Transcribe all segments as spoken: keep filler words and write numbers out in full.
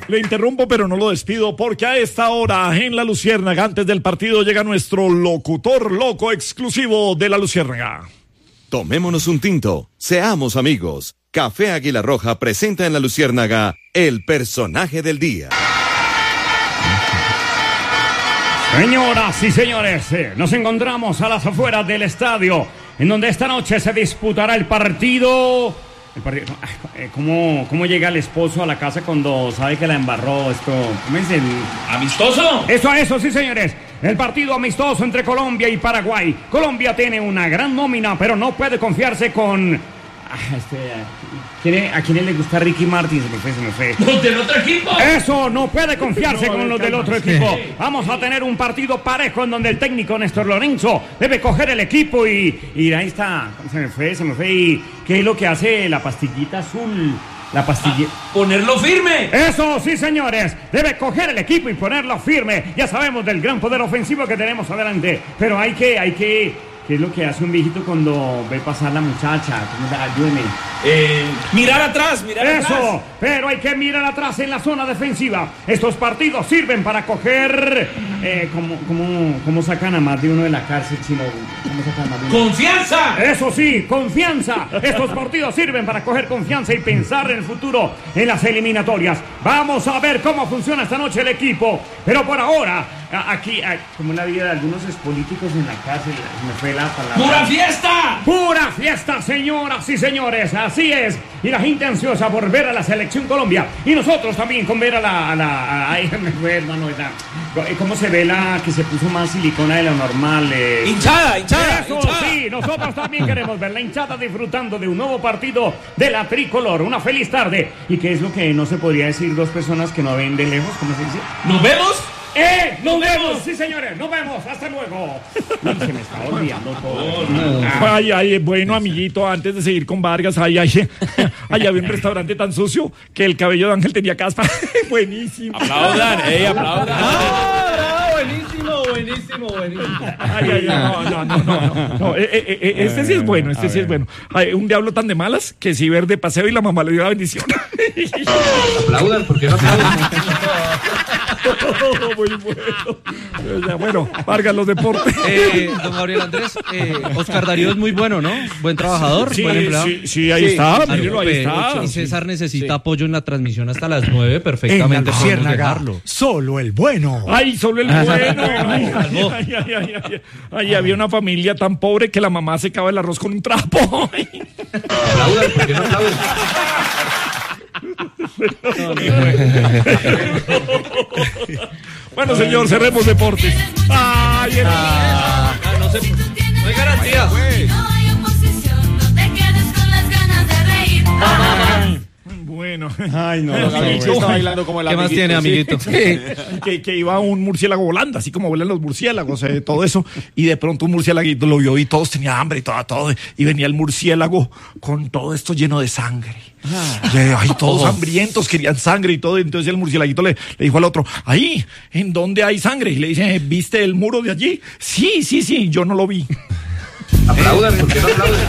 Le interrumpo, pero no lo despido, porque a esta hora en La Luciérnaga, antes del partido, llega nuestro locutor loco exclusivo de La Luciérnaga. Tomémonos un tinto, seamos amigos. Café Águila Roja presenta en La Luciérnaga el personaje del día. Señoras y señores, eh, nos encontramos a las afueras del estadio, en donde esta noche se disputará el partido... El partido eh, ¿cómo, ¿Cómo llega el esposo a la casa cuando sabe que la embarró? Esto, ¿cómo es el...? ¿Amistoso? Eso, eso, sí, señores. El partido amistoso entre Colombia y Paraguay. Colombia tiene una gran nómina, pero no puede confiarse con... Ah, este, ¿quién es, ¿A quién le gusta Ricky Martin? Se me fue, se me fue. ¿Los del otro equipo? Eso, no puede confiarse no, con los del otro equipo. Vamos a tener un partido parejo en donde el técnico Néstor Lorenzo debe coger el equipo y... Y ahí está, se me fue, se me fue. ¿Y qué es lo que hace la pastillita azul? La pastilla... Ah, ¡ponerlo firme! Eso, sí, señores. Debe coger el equipo y ponerlo firme. Ya sabemos del gran poder ofensivo que tenemos adelante. Pero hay que, hay que... ¿Qué es lo que hace un viejito cuando ve pasar la muchacha? Ayúdeme. Eh, mirar atrás, mirar Eso, atrás. Eso, pero hay que mirar atrás en la zona defensiva. Estos partidos sirven para coger... Eh, ¿cómo, cómo, ¿Cómo sacan a más de uno de la cárcel, chino? ¿Cómo sacan a más de uno? ¡Confianza! Eso sí, confianza. Estos partidos sirven para coger confianza y pensar en el futuro, en las eliminatorias. Vamos a ver cómo funciona esta noche el equipo. Pero por ahora, aquí, como en la vida de algunos políticos en la cárcel, me fue la palabra. ¡Pura fiesta! ¡Pura fiesta, señoras y señores! Así es. Y la gente ansiosa por ver a la selección Colombia. Y nosotros también con ver a la... A la ay, me fue, hermano, la, ¿cómo se ve la que se puso más silicona de lo normal? Eh? ¡Hinchada, hinchada! Eso, hinchada. sí, nosotros también queremos ver la hinchada disfrutando de un nuevo partido de la tricolor. Una feliz tarde. ¿Y qué es lo que no se podría decir dos personas que no ven de lejos? ¿Cómo se dice? ¿Nos vemos? ¡Eh! ¡Nos vemos! Sí, señores, nos vemos. Hasta luego. Uy, se me está olvidando todo. No. Ay, ay, bueno, amiguito, antes de seguir con Vargas, ay, ay, ay, había un restaurante tan sucio que el cabello de Ángel tenía caspa. Buenísimo. Aplaudan, ey, aplaudan. Ah, buenísimo, buenísimo, buenísimo. Ay, ay, no, no, no, no, no. Eh, eh, eh, este sí es bueno, este sí es bueno. Ay, un diablo tan de malas que si ver de paseo y la mamá le dio la bendición. Aplaudan, ¿por qué no aplaudan? Muy bueno. Bueno, Vargas, los deportes. Eh, don Gabriel Andrés, eh, Oscar Darío es muy bueno, ¿no? Buen trabajador, Sí, buen empleado. sí, sí, ahí Sí. está, Claro, mírelo, ahí pero está. Y César necesita apoyo en la transmisión hasta las nueve, perfectamente podemos dejarlo. Solo el bueno. Ay, solo el bueno. Ay, ay, ay, ay, ay, ay. Ay, había una familia tan pobre que la mamá secaba el arroz con un trapo. Aplaudan, ¿por qué no aplaudan? Bueno, señor, cerremos deportes. Ay, el... Ah, no, se, no hay garantía. No hay oposición, no te quedes con las ganas de reír. Ay, bueno. Ay, no. Gabriel, Gabriel sí, está bailando como el ¿Qué más tiene, amiguito? que, que iba un murciélago volando, así como vuelan los murciélagos, eh, todo eso, y de pronto un murciélago lo vio y todos tenían hambre y todo, todo, y venía el murciélago con todo esto lleno de sangre. Ah. Y, ay, todos hambrientos, querían sangre y todo, y entonces el murciélaguito le, le dijo al otro, ahí, ¿en dónde hay sangre? Y le dice, ¿viste el muro de allí? Sí, sí, sí, yo no lo vi. Aplaudan, ¿por qué no aplaudan?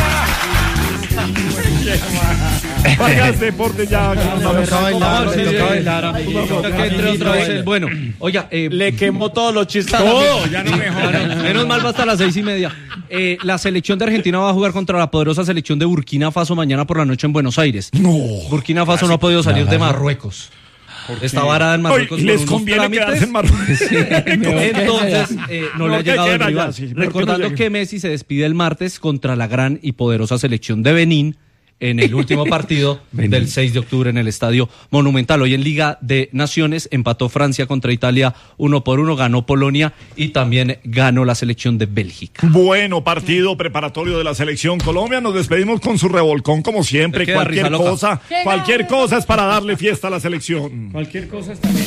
Vargas, deporte ya. Que nos toca bailar, Sí, le sí, toca sí. bailar, amiguito. Toca que entre otra vez el bueno. Oiga, eh, Le quemó todos los chistes. todo, ya no mejor. Menos mal va hasta las seis y media. Eh, la selección de Argentina va a jugar contra la poderosa selección de Burkina Faso mañana por la noche en Buenos Aires. No. Burkina Faso no ha podido salir de Marruecos. Está varada en Marruecos. Oye, les por unos conviene trámites. quedarse en Marruecos. Entonces, eh, no, No, le ha que llegado el quiera rival. ya, sí, mejor que Recordando no llegue. que Messi se despide el martes contra la gran y poderosa selección de Benín en el último partido del seis de octubre en el Estadio Monumental. Hoy en Liga de Naciones empató Francia contra Italia uno por uno, ganó Polonia y también ganó la selección de Bélgica. Bueno, partido preparatorio de la selección Colombia. Nos despedimos con su revolcón, como siempre. Me queda Cualquier risa loca. cosa, cualquier cosa es para darle fiesta a la selección. Cualquier cosa está bien.